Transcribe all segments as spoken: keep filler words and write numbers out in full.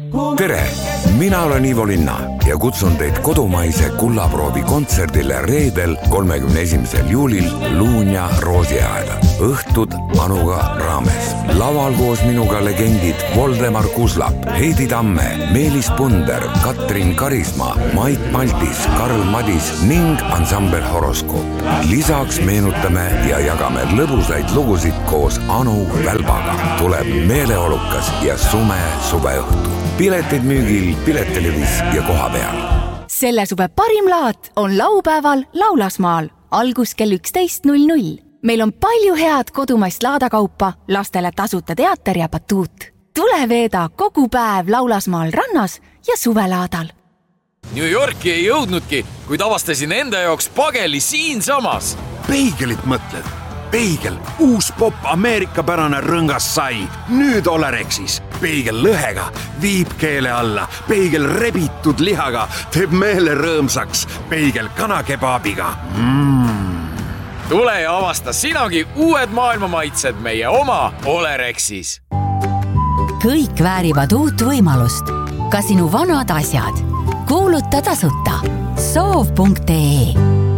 Tere, mina olen Ivo Linna ja kutsun teid kodumaise kullaproovi kontserdile reedel kolmekümne esimesel juulil Luunja Roosiaeda. Õhtud Anuga raames. Laval koos minuga legendid Voldemar Kuslap, Heidi Tamme, Meelis Punder, Katrin Karisma, Mait Maltis, Karl Madis ning ansambel Horoskoop. Lisaks meenutame ja jagame lõbusaid lugusid koos Anu Välbaga. Tuleb meeleolukas ja sume suveõhtu. Piletid müügil Piletelevis ja koha peal. Selle suve parim laat on laupäeval Laulasmaal, algus kell üksteist null null. Meil on palju head kodumaist laadakaupa, lastele tasuta teater ja batuut. Tule veeda kogu päev Laulasmaal rannas ja suvelaadal. New Yorki ei jõudnudki, kuid avastasin enda jaoks pageli siinsamas. Peigelit mõtled? Peigel, uus pop Ameerika-pärane rõngas sai. Nüüd Olerexis. Peigel lõhega, viib keele alla. Peigel rebitud lihaga, teeb meele rõõmsaks. Peigel kanakebaabiga. Mm. Tule ja avasta sinagi uued maailmamaitsed meie oma Olerexis. Kõik väärivad uut võimalust. Ka sinu vanad asjad. Kuuluta tasuta. soov punkt ee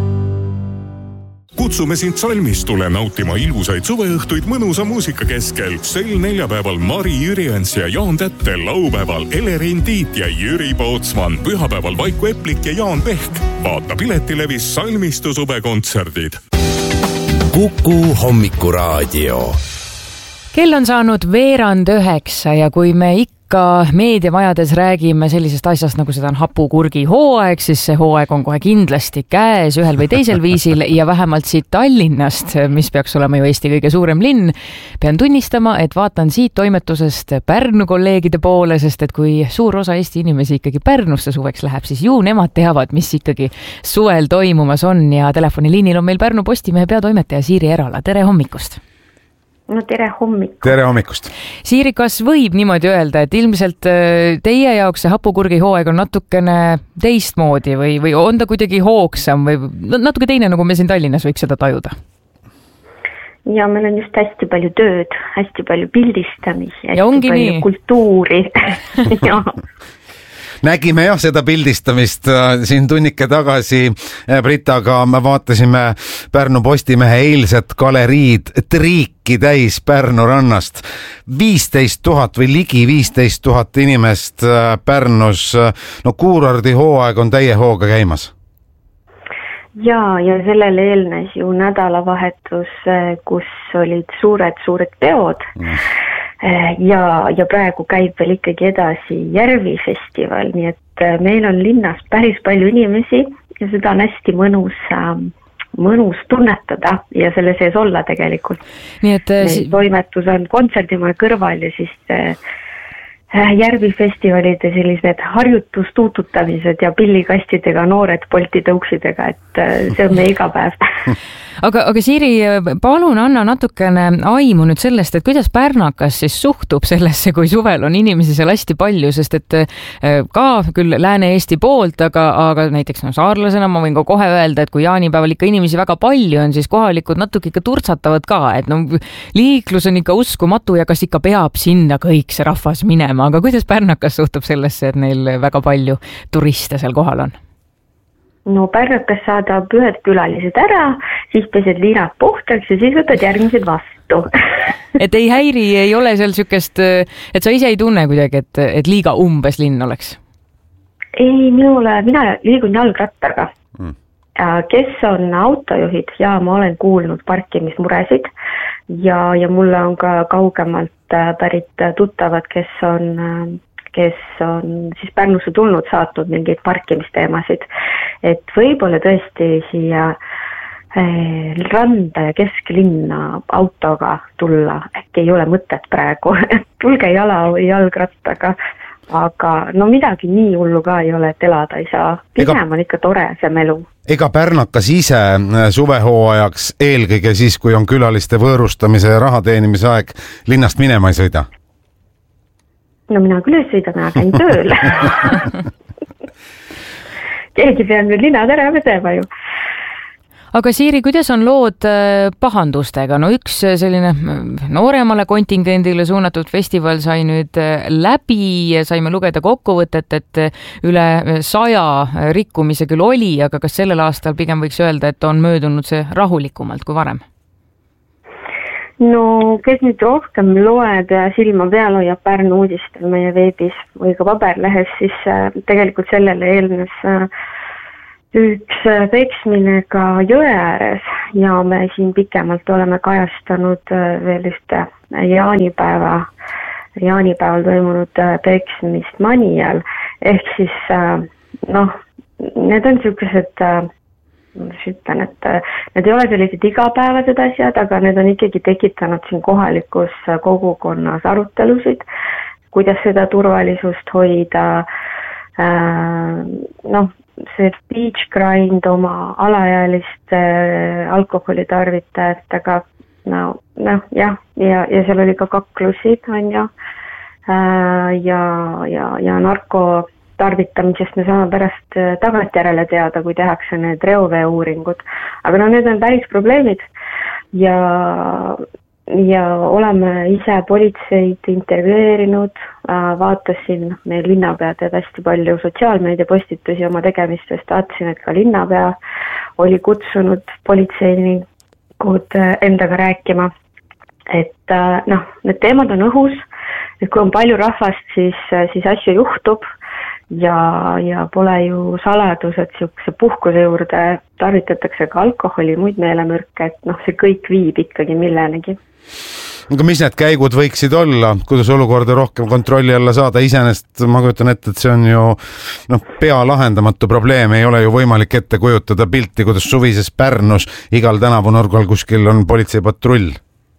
Kutsume sind salmistule nautima ilusaid suveõhtuid mõnusa muusika keskel. Sel neljapäeval Mari Jüriens ja Jaan Tätte, laupäeval Elerin Tiit ja Jüri Pootsman, pühapäeval Vaiku Eplik ja Jaan Pehk. Vaata Piletilevis salmistu suvekontserdid. Kuku hommikuraadio. Kell on saanud veerand üheksa ja kui me ikka meediamajades räägime sellisest asjast, nagu seda on hapukurgi hooaeg, siis see hooaeg on kohe kindlasti käes ühel või teisel viisil ja vähemalt siit Tallinnast, mis peaks olema ju Eesti kõige suurem linn, pean tunnistama, et vaatan siit toimetusest Pärnu kolleegide poole, sest et kui suur osa Eesti inimesi ikkagi Pärnusse suveks läheb, siis ju nemad teavad, mis ikkagi suvel toimumas on ja telefoniliinil on meil Pärnu Postimehe peatoimetaja Siiri Erala. Tere hommikust! No tere hommikust. Tere hommikust. Siiri, kas võib niimoodi öelda, et ilmselt teie jaoks see hapukurgi hooaeg on natukene teistmoodi või, või on ta kuidagi hoogsam või natuke teine, nagu me siin Tallinnas võiks seda tajuda? Ja meil on just hästi palju tööd, hästi palju pildistamisi, hästi ja ongi palju nii. Kultuuri. Ja. Nägime jah seda pildistamist siin tunnike tagasi Britaga, me vaatasime Pärnu Postimehe eilset galeriid triiki täis Pärnu rannast. viisteist tuhat või ligi viisteist tuhat inimest Pärnus. No kuurordi hooaeg on täie hooga käimas. Ja, ja sellele eelnes ju nädalavahetus, kus olid suured-suured peod. Mm. Ja, ja praegu käib veel ikkagi edasi Järvi festival, nii et meil on linnas päris palju inimesi ja seda on hästi mõnus, mõnus tunnetada ja selle sees olla tegelikult. Nii et meil toimetus on kontserdimaja kõrval ja siis Järvi festivalide sellised harjutustuututamised ja pillikastidega noored Bolti tõuksidega, et see on meie iga päev. Aga, aga Siiri, palun anna natukene aimu nüüd sellest, et kuidas pärnakas siis suhtub sellesse, kui suvel on inimesi seal hästi palju, sest et ka küll Lääne-Eesti poolt, aga, aga näiteks no, saarlasena ma võin ka kohe öelda, et kui jaanipäeval ikka inimesi väga palju on, siis kohalikud natuke ikka turtsatavad ka, et no, liiklus on ikka uskumatu ja kas ikka peab sinna kõik see rahvas minema, aga kuidas pärnakas suhtub sellesse, et neil väga palju turiste seal kohal on? No pärnakas saadab ühed külalised ära, siis pesed liinad puhtaks ja siis võtad järgmised vastu. Et ei häiri, ei ole seal sükest, et sa ise ei tunne kuidagi, et, et liiga umbes linn oleks? Ei, minule, mina liigun jalgrattaga. Mm. Kes on autojuhid ja ma olen kuulnud parkimismuresid ja, ja mulle on ka kaugemalt pärit tuttavad, kes on... kes on siis Pärnusse tulnud saatnud mingeid parkimisteemasid, et võib-olla tõesti siia eh, randa ja kesklinna autoga tulla, äkki ei ole mõtet praegu, tulge jala või jalgrattaga, aga no midagi nii hullu ka ei ole, et elada ei saa. Pigem ega, on ikka tore see melu. Ega pärnakas ise suvehooajaks eelkõige siis, kui on külaliste võõrustamise ja raha teenimise aeg, linnast minema ei sõida? No mina küll sõidan, aga käin tööl. Keegi peab nüüd linnad ära vedema ju. aga Siiri, kuidas on lood pahandustega? No üks selline nooremale kontingendile suunatud festival sai nüüd läbi ja saime lugeda kokkuvõtet, et üle saja rikkumise küll oli, aga kas sellel aastal pigem võiks öelda, et on möödunud see rahulikumalt kui varem? No kes nüüd rohkem loeb ja silma peal hoiab Pärnu uudistel meie veebis või ka paberlehes, siis tegelikult sellele eelnes üks peksmine ka jõe ääres ja me siin pikemalt oleme kajastanud veel ühte jaanipäeva, jaanipäeval toimunud peksmist Manial. Ehk siis, noh, need on sellised, ma ütlen, et need ei ole sellised igapäevased asjad, aga need on ikkagi tekitanud siin kohalikus kogukonnas arutelusid, kuidas seda turvalisust hoida, noh, see beach grind oma alaealiste alkoholitarvitajatega, no, noh, jah, ja, ja seal oli ka kaklusid, on ju, ja, ja, ja narko tarvitamisest me saame pärast tagantjärele teada, kui tehakse need reovee uuringud. Aga no need on päris probleemid ja, ja oleme ise politseid intervjueerinud, vaatasin, meil linnapea teeb hästi palju sotsiaalmeedia postitusi oma tegemistest, vaatasin, et ka linnapea oli kutsunud politseinikud endaga rääkima, et noh, need teemad on õhus, et kui on palju rahvast, siis, siis asju juhtub ja, ja pole ju saladus, et siukse puhkuse juurde tarvitatakse ka alkoholi, muid meelemürke, et noh, see kõik viib ikkagi millenegi. Aga mis need käigud võiksid olla, kuidas olukorda rohkem kontrolli alla saada? Iseenesest ma kujutan ette, et see on ju noh, pea lahendamatu probleem, ei ole ju võimalik ette kujutada pilti, kuidas suvises Pärnus igal tänavanurgal kuskil on politseipatrull.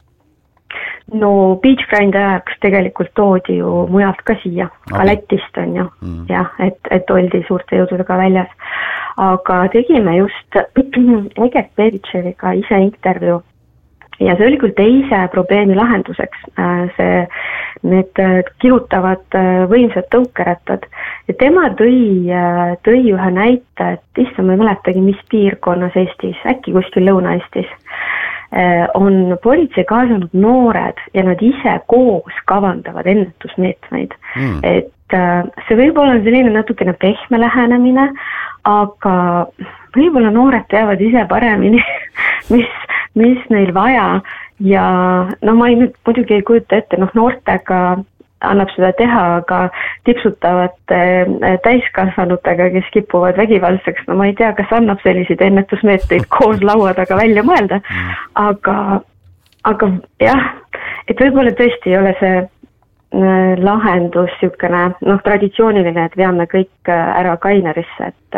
No beach grind ajaks tegelikult toodi ju mujalt ka siia, ka Lätist on ju, mm. jah, et, et oldi suurte jõududega väljas. Aga tegime just Egert Bevitševiga ise intervjuu ja see oli küll teise probleemi lahenduseks, see, need kihutavad võimsad tõukerattad. Ja tema tõi, tõi ühe näite, et issa ma ei mäletagi, mis piirkonnas Eestis, äkki kuskil Lõuna-Eestis, on politsei kaasanud noored ja nad ise koos kavandavad ennetusmeetmeid. Mm. Et see võib-olla on selline natukene pehme lähenemine, aga võib-olla noored teavad ise paremini, mis, mis neil vaja ja no ma ei nüüd muidugi ei kujuta ette, noh noortega annab seda teha, aga tipsutavate täiskasvanutega, kes kipuvad vägivaldseks, no ma ei tea, kas annab selliseid ennetusmeetmeid koos laua taga välja mõelda, aga, aga jah, et võib-olla tõesti ei ole see lahendus niisugune, noh traditsiooniline, et veame kõik ära Kainerisse, et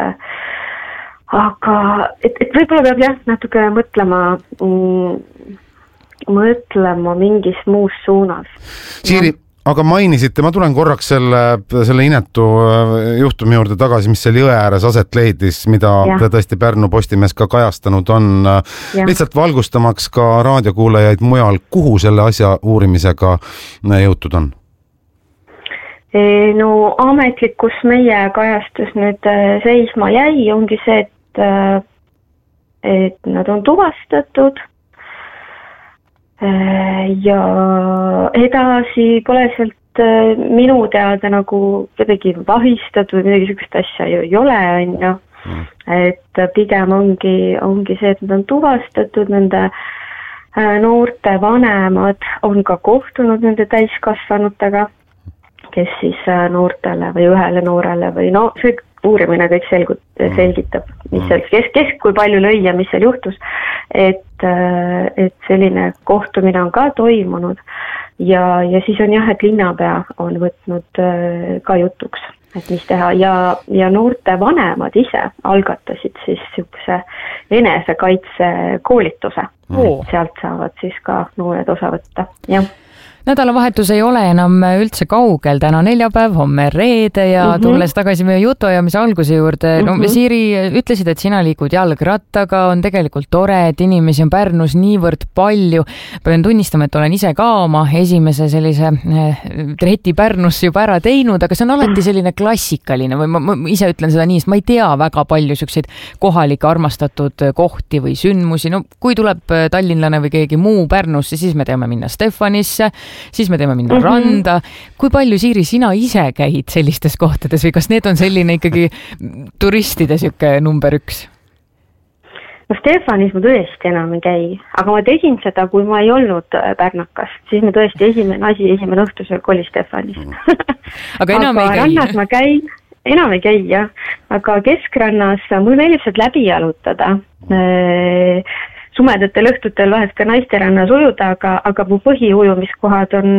aga et, et võib-olla peab jah natuke mõtlema mm, mõtlema mingis muus suunas. Siiri, aga mainisite, ma tulen korraks selle, selle inetu juhtumi juurde tagasi, mis seal jõe ääres aset leidis, mida ja. Tõesti Pärnu Postimees ka kajastanud on. Ja. Lihtsalt valgustamaks ka raadiokuulajaid mujal, kuhu selle asja uurimisega jõutud on? No ametlik, kus meie kajastus nüüd seisma jäi, ongi see, et, et nad on tuvastatud ja edasi pole sealt minu teada nagu kedagi vahistatud või midagi sellist asja ju ei ole, on ju. Et pigem ongi, ongi see, et nad on tuvastatud, nende noorte vanemad on ka kohtunud nende täiskasvanutega, kes siis noortele või ühele noorele või no see uurimine kõik selgut, selgitab, mis seal, kes, kes kui palju lõi ja mis seal juhtus, et, et selline kohtumine on ka toimunud ja, ja siis on jah, et linnapea on võtnud ka jutuks, et mis teha ja, ja noorte vanemad ise algatasid siis niisuguse enesekaitse koolituse, mm. sealt saavad siis ka noored osa võtta, jah. nädalavahetus ei ole enam üldse kaugel, täna neljapäev, homme reede ja mm -hmm. tulles tagasi meie jutuajamise alguse juurde, no mm -hmm. Siiri, ütlesid, et sina liikud jalgrattaga, on tegelikult tore, et inimesi on Pärnus niivõrd palju. Pean tunnistama, et olen ise ka oma esimese sellise treti Pärnus juba ära teinud, aga see on alati selline klassikaline või ma, ma ise ütlen seda nii, sest ma ei tea väga palju selliseid kohalikke armastatud kohti või sündmusi. No kui tuleb tallinlane või keegi muu Pärnusse, siis me teeme minna Stefanisse, siis me teeme minna mm -hmm. randa. Kui palju, Siiri, sina ise käid sellistes kohtades või kas need on selline ikkagi turistide siuke number üks? No Stefanis ma tõesti enam ei käi, aga ma tegin seda, kui ma ei olnud pärnakas, siis me tõesti esimene asi, esimene õhtusöök oli Stefanist. aga enam aga ei käi? rannas ma käin, enam ei käi jah, aga keskrannas mul meeldib sealt läbi jalutada. Sumedatel õhtutel vahest ka naisterannas ujuda, aga, aga mu põhiujumiskohad on